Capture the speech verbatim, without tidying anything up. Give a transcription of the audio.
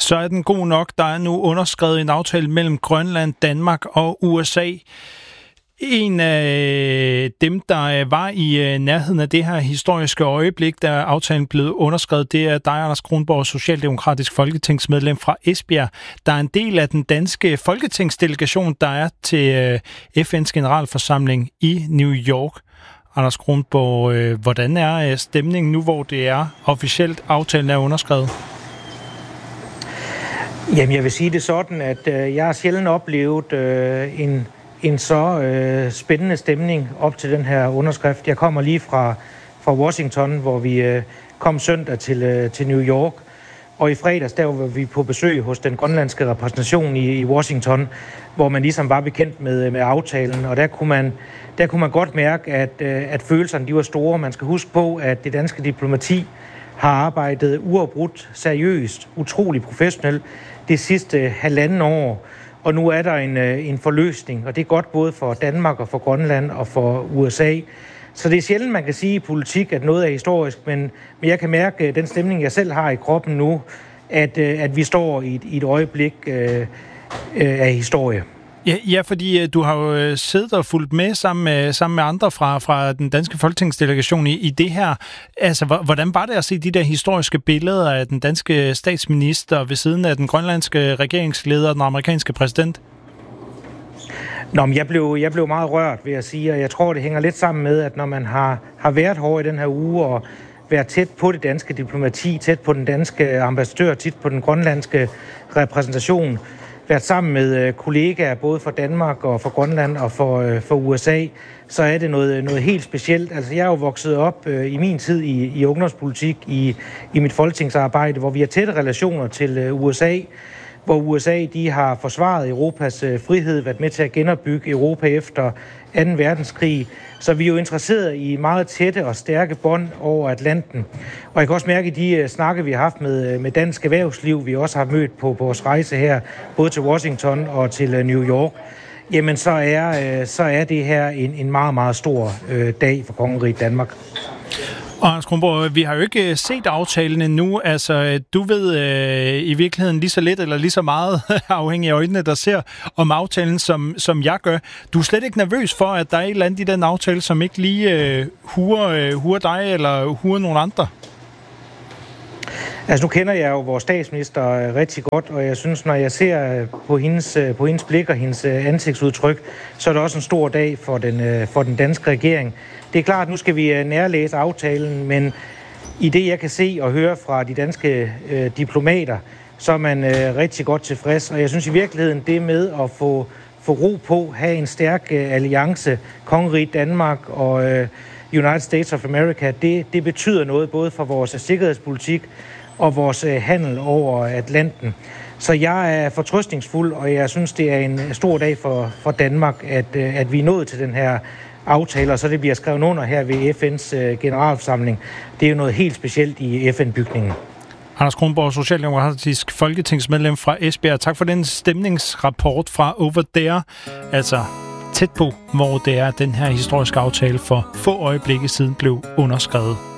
så er den god nok. Der er nu underskrevet en aftale mellem Grønland, Danmark og U S A. En af dem, der var i nærheden af det her historiske øjeblik, da aftalen blev underskrevet, det er dig, Anders Kronborg, socialdemokratisk folketingsmedlem fra Esbjerg. Der er en del af den danske folketingsdelegation, der er til F N's generalforsamling i New York. Anders Kronborg, hvordan er stemningen nu, hvor det er officielt aftalen er underskrevet? Jamen, jeg vil sige det sådan, at jeg har sjældent oplevet en en så øh, spændende stemning op til den her underskrift. Jeg kommer lige fra, fra Washington, hvor vi øh, kom søndag til, øh, til New York, og i fredags der var vi på besøg hos den grønlandske repræsentation i, i Washington, hvor man ligesom var bekendt med, med aftalen, og der kunne man, der kunne man godt mærke, at, øh, at følelserne de var store. Man skal huske på, at det danske diplomati har arbejdet uafbrudt, seriøst, utrolig professionelt det sidste halvanden år. Og nu er der en, en forløsning, og det er godt både for Danmark og for Grønland og for U S A. Så det er sjældent, man kan sige i politik, at noget er historisk, men, men jeg kan mærke den stemning, jeg selv har i kroppen nu, at, at vi står i et, i et øjeblik øh, øh, af historie. Ja, ja, fordi du har jo siddet og fulgt med sammen med, sammen med andre fra, fra den danske folketingsdelegation i, i det her. Altså, hvordan var det at se de der historiske billeder af den danske statsminister ved siden af den grønlandske regeringsleder og den amerikanske præsident? Nå, men jeg blev, jeg blev meget rørt, vil jeg sige, og jeg tror, det hænger lidt sammen med, at når man har, har været hård i den her uge og været tæt på det danske diplomati, tæt på den danske ambassadør, tæt på den grønlandske repræsentation, været sammen med kollegaer både fra Danmark og fra Grønland og for, for U S A, så er det noget, noget helt specielt. Altså, jeg er jo vokset op øh, i min tid i, i ungdomspolitik, i, i mit folketingsarbejde, hvor vi har tætte relationer til øh, U S A, hvor U S A de har forsvaret Europas øh, frihed, været med til at genopbygge Europa efter anden verdenskrig. Så vi er jo interesseret i meget tætte og stærke bånd over Atlanten. Og jeg kan også mærke i de uh, snakke, vi har haft med, med dansk erhvervsliv, vi også har mødt på, på vores rejse her, både til Washington og til uh, New York, jamen så er, uh, så er det her en, en meget, meget stor uh, dag for kongeriget Danmark. Og Anders Kronborg, vi har jo ikke set aftalen endnu. Altså, du ved øh, i virkeligheden lige så lidt eller lige så meget, afhængig af øjnene, der ser om aftalen, som, som jeg gør. Du er slet ikke nervøs for, at der er et eller andet i den aftale, som ikke lige øh, huer, øh, huer dig eller huer nogen andre? Altså, nu kender jeg jo vores statsminister rigtig godt, og jeg synes, når jeg ser på hendes, på hendes blik og hendes ansigtsudtryk, så er det også en stor dag for den, for den danske regering. Det er klart, at nu skal vi nærlæse aftalen, men i det, jeg kan se og høre fra de danske øh, diplomater, så er man øh, rigtig godt tilfreds. Og jeg synes i virkeligheden, det med at få, få ro på, have en stærk øh, alliance, kongeriget Danmark og øh, United States of America, det, det betyder noget både for vores sikkerhedspolitik og vores øh, handel over Atlanten. Så jeg er fortrøstningsfuld, og jeg synes, det er en stor dag for, for Danmark, at, øh, at vi er nået til den her aftaler, så det bliver skrevet under her ved F N's øh, generalforsamling. Det er jo noget helt specielt i F N-bygningen. Anders Kronborg, socialdemokratisk folketingsmedlem fra Esbjerg. Tak for den stemningsrapport fra Over There. Altså tæt på, hvor det er, den her historiske aftale for få øjeblikke siden blev underskrevet.